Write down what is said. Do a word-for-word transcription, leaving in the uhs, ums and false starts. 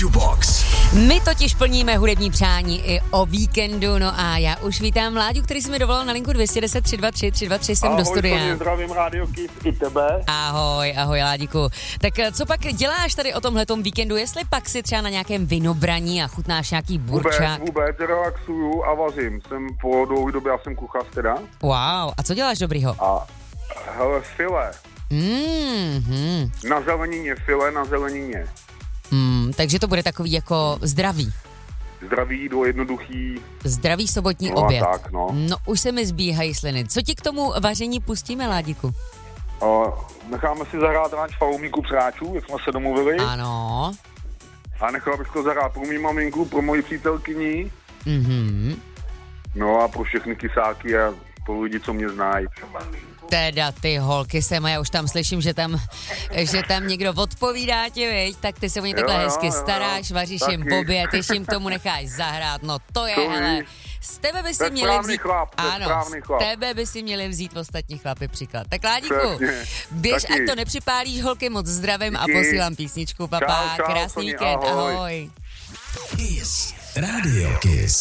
Jubox. My totiž plníme hudební přání i o víkendu, no a já už vítám Láďu, který si mi dovolal na linku dvě stě deset tři dva tři tři dva tři sem ahoj, do studia. Ahoj, zdravím Radio Kiss i tebe. Ahoj, ahoj Láďiku. Tak co pak děláš tady o tomhletom víkendu, jestli pak si třeba na nějakém vinobraní a chutnáš nějaký burčák? Vůbec, vůbec, relaxuju a vařím. Jsem po dlouhé době, já jsem kuchař teda. Wow, a co děláš dobrýho? A hele, file. Mm-hmm. Na zelenině, file na zelenině. Mm, takže to bude takový jako zdravý. Zdravý jídlo, jednoduchý. Zdravý sobotní no oběd. Tak, no. no už se mi zbíhají sliny. Co ti k tomu vaření pustíme, Ládiku? Uh, necháme si zahrát ranč Falumíku Přáčů, jak jsme se domluvili. Ano. A nechal bych to zahrát pro mý maminku, pro moji přítelkyni. Mhm. No a pro všechny kysáky a pro lidi, co mě znají. Teda ty holky sem a já už tam slyším, že tam, že tam někdo odpovídá ti, viď? Tak ty se o ně takhle jo, hezky jo, staráš, jo, vaříš taky. jim oběd, ještě jim tomu necháš zahrát, no to je, To hele, víš. z tebe by si To je měli správný vzít, chlap, to je ano, správný chlap. z tebe by si měli vzít ostatní chlapy příklad. Tak Láďku, Přesně, běž, taky. ať to nepřipálíš, holky, moc zdravím a Díky. posílám písničku, papá, Čau, čau, krásný Soně, víkend, ahoj. ahoj. Kiss. Radio Kiss.